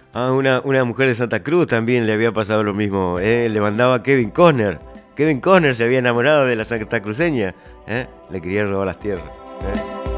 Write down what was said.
Ah, una mujer de Santa Cruz también le había pasado lo mismo. Le mandaba a Kevin Costner. Kevin Costner se había enamorado de la santacruceña. Le quería robar las tierras.